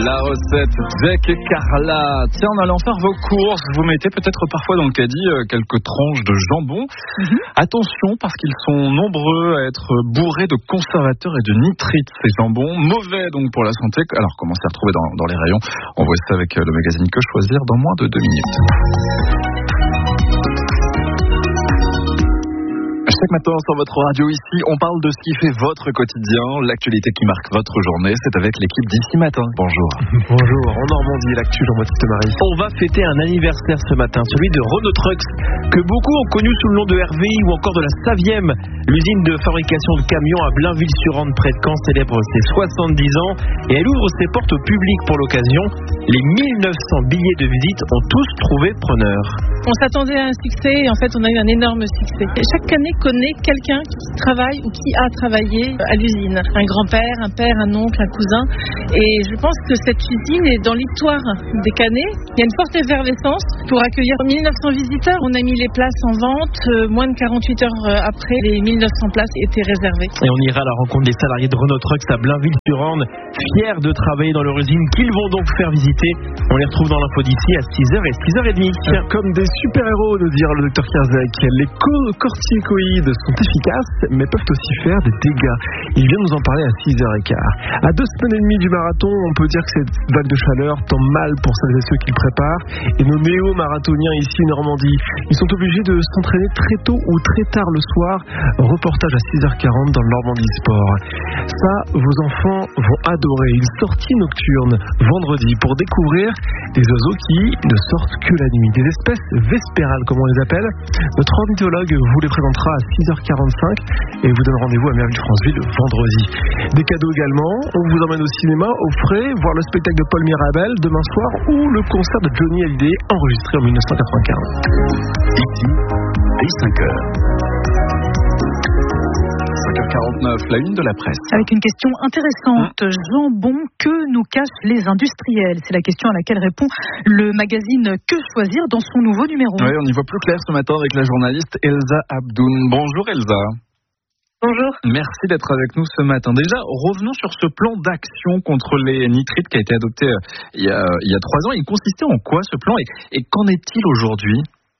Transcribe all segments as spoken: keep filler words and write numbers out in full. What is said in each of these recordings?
La recette Jack et Carla. Tiens, en allant faire vos courses, vous mettez peut-être parfois dans le caddie quelques tranches de jambon. Mm-hmm. Attention, parce qu'ils sont nombreux à être bourrés de conservateurs et de nitrites, ces jambons. Mauvais donc pour la santé. Alors, comment s'y retrouver dans, dans les rayons? On voit ça avec le magazine Que Choisir dans moins de deux minutes. Chaque matin sur votre radio ici, on parle de ce qui fait votre quotidien, l'actualité qui marque votre journée. C'est avec l'équipe d'Ici Matin. Bonjour. Bonjour. En Normandie, l'actu Jean-Baptiste Marie. On va fêter un anniversaire ce matin, celui de Renault Trucks, que beaucoup ont connu sous le nom de R V I ou encore de la Savième. L'usine de fabrication de camions à Blainville-sur-Orne près de Caen célèbre ses soixante-dix ans et elle ouvre ses portes au public pour l'occasion. Les mille neuf cents billets de visite ont tous trouvé preneur. On s'attendait à un succès et en fait on a eu un énorme succès. Chaque année connaît quelqu'un qui travaille ou qui a travaillé à l'usine. Un grand-père, un père, un oncle, un cousin. Et je pense que cette usine est dans l'histoire des Canets. Il y a une forte effervescence pour accueillir mille neuf cents visiteurs. On a mis les places en vente. Moins de quarante-huit heures après, les mille neuf cents places étaient réservées. Et on ira à la rencontre des salariés de Renault Trucks à Blainville-sur-Orne, fiers de travailler dans leur usine, qu'ils vont donc faire visiter. On les retrouve dans l'info d'ici à six heures et six heures trente. Comme des super-héros, nous dire le docteur Kierzek, les corticoïdes sont efficaces, mais peuvent aussi faire des dégâts. Il vient nous en parler à six heures quinze. À deux semaines et demie du marathon, on peut dire que cette vague de chaleur tombe mal pour celles et ceux qui le préparent. Et nos néo-marathoniens ici en Normandie, ils sont obligés de s'entraîner très tôt ou très tard le soir. Reportage à six heures quarante dans le Normandie Sport. Ça, vos enfants vont adorer. Une sortie nocturne vendredi pour découvrir des oiseaux qui ne sortent que la nuit. Des espèces vespérales, comme on les appelle. Notre ornithologue vous les présentera à six heures quarante-cinq et vous donne rendez-vous à Merville-Franceville vendredi. Des cadeaux également. On vous emmène au cinéma, au frais, voir le spectacle de Paul Mirabel demain soir ou le concert de Johnny Hallyday enregistré en dix-neuf cent quatre-vingt-quinze. Ici, dès cinq heures. cinq heures quarante-neuf, la une de la presse. Avec une question intéressante. Mmh. Jambon, que nous cachent les industriels? C'est la question à laquelle répond le magazine Que Choisir dans son nouveau numéro. Oui, on y voit plus clair ce matin avec la journaliste Elsa Abdoun. Bonjour Elsa. Bonjour. Merci d'être avec nous ce matin. Déjà, revenons sur ce plan d'action contre les nitrites qui a été adopté il y a, il y a trois ans. Il consistait en quoi ce plan et, et qu'en est-il aujourd'hui ?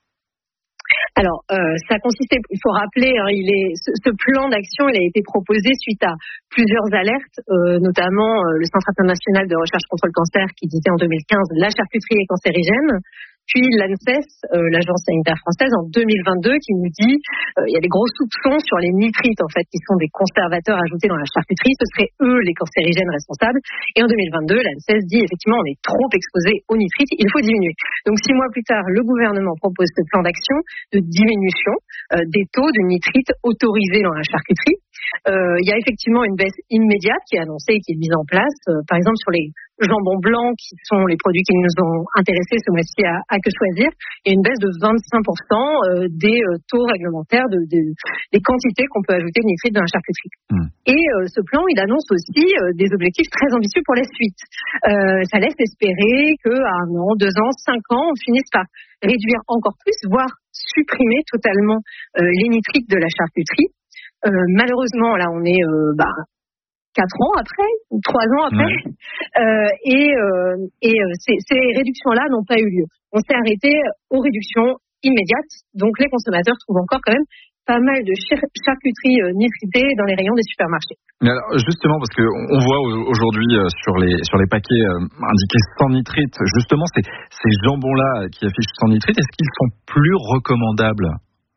Alors, euh, ça consistait, il faut rappeler, hein, il est, ce, ce plan d'action, il a été proposé suite à plusieurs alertes, euh, notamment euh, le Centre international de recherche contre le cancer qui disait en deux mille quinze la charcuterie est cancérigène. Puis l'ANSES, euh, l'Agence sanitaire française, en deux mille vingt-deux, qui nous dit euh, il y a des gros soupçons sur les nitrites, en fait, qui sont des conservateurs ajoutés dans la charcuterie. Ce seraient eux les cancérigènes responsables. Et en deux mille vingt-deux, l'ANSES dit effectivement on est trop exposé aux nitrites, il faut diminuer. Donc six mois plus tard, le gouvernement propose ce plan d'action de diminution euh, des taux de nitrites autorisés dans la charcuterie. Euh, il y a effectivement une baisse immédiate qui est annoncée et qui est mise en place, euh, par exemple sur les jambons blancs qui sont les produits qui nous ont intéressés ce mois-ci à, à Que Choisir. Il y a une baisse de vingt-cinq pour cent euh, des euh, taux réglementaires de, de, des quantités qu'on peut ajouter de nitrites dans la charcuterie. Mmh. Et euh, ce plan, il annonce aussi euh, des objectifs très ambitieux pour la suite. Euh, ça laisse espérer qu'à un an, deux ans, cinq ans, on finisse par réduire encore plus, voire supprimer totalement euh, les nitrites de la charcuterie. Euh, malheureusement, là, on est euh, bah, quatre ans après, ou trois ans après, ouais. euh, et, euh, et euh, ces, ces réductions-là n'ont pas eu lieu. On s'est arrêté aux réductions immédiates, donc les consommateurs trouvent encore quand même pas mal de charcuterie euh, nitritée dans les rayons des supermarchés. Mais alors, justement, parce qu'on voit aujourd'hui euh, sur les sur les paquets euh, indiqués sans nitrite, justement, ces, ces jambons-là qui affichent sans nitrite, est-ce qu'ils sont plus recommandables ?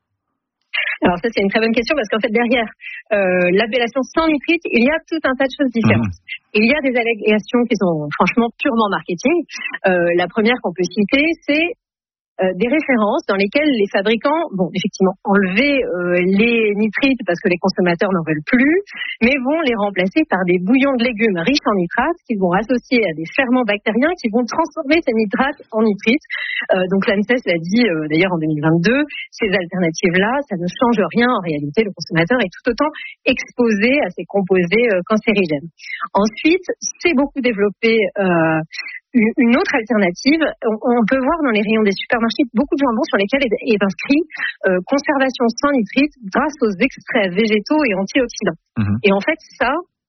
Alors ça, c'est une très bonne question parce qu'en fait, derrière euh, l'appellation sans nitrite, il y a tout un tas de choses différentes. Mmh. Il y a des allégations qui sont franchement purement marketing. Euh, la première qu'on peut citer, c'est Euh, des références dans lesquelles les fabricants vont effectivement enlever euh, les nitrites parce que les consommateurs n'en veulent plus, mais vont les remplacer par des bouillons de légumes riches en nitrates qu'ils vont associer à des ferments bactériens qui vont transformer ces nitrates en nitrites. Euh, donc l'ANSES l'a dit euh, d'ailleurs en deux mille vingt-deux, ces alternatives-là, ça ne change rien en réalité. Le consommateur est tout autant exposé à ces composés euh, cancérigènes. Ensuite, c'est beaucoup développé euh, une autre alternative, on peut voir dans les rayons des supermarchés beaucoup de jambons sur lesquels est inscrit euh, conservation sans nitrite grâce aux extraits végétaux et antioxydants. Mmh. Et en fait, ça,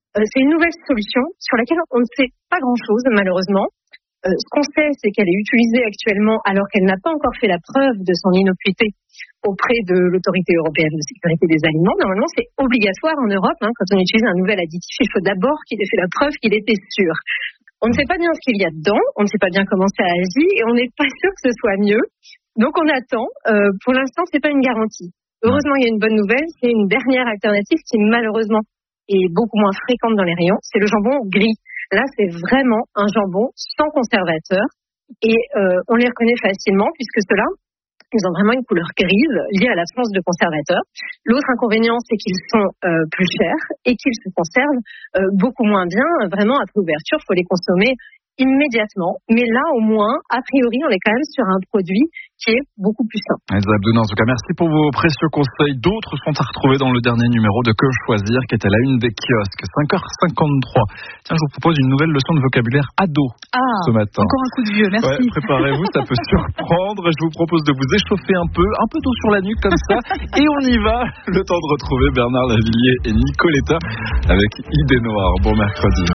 euh, c'est une nouvelle solution sur laquelle on ne sait pas grand-chose, malheureusement. Euh, ce qu'on sait, c'est qu'elle est utilisée actuellement alors qu'elle n'a pas encore fait la preuve de son innocuité auprès de l'autorité européenne de sécurité des aliments. Normalement, c'est obligatoire en Europe. Hein, quand on utilise un nouvel additif, il faut d'abord qu'il ait fait la preuve qu'il était sûr. On ne sait pas bien ce qu'il y a dedans, on ne sait pas bien comment ça agit et on n'est pas sûr que ce soit mieux. Donc on attend. Euh, pour l'instant, c'est pas une garantie. Heureusement, il y a une bonne nouvelle. C'est une dernière alternative qui malheureusement est beaucoup moins fréquente dans les rayons. C'est le jambon gris. Là, c'est vraiment un jambon sans conservateur et euh, on les reconnaît facilement puisque ceux-là, ils ont vraiment une couleur grise liée à l'absence de conservateur. L'autre inconvénient, c'est qu'ils sont euh, plus chers et qu'ils se conservent euh, beaucoup moins bien. Vraiment, après ouverture, il faut les consommer immédiatement. Mais là, au moins, a priori, on est quand même sur un produit qui est beaucoup plus sain. Elsa Abdouna, en tout cas, merci pour vos précieux conseils. D'autres sont à retrouver dans le dernier numéro de Que choisir, qui est à la une des kiosques. cinq heures cinquante-trois. Tiens, je vous propose une nouvelle leçon de vocabulaire ado ah, ce matin. Encore un coup de vieux, merci. Ouais, préparez-vous, ça peut surprendre. Je vous propose de vous échauffer un peu, un peu d'eau sur la nuque comme ça. Et on y va. Le temps de retrouver Bernard Lavillier et Nicoletta avec Idée Noire. Bon mercredi.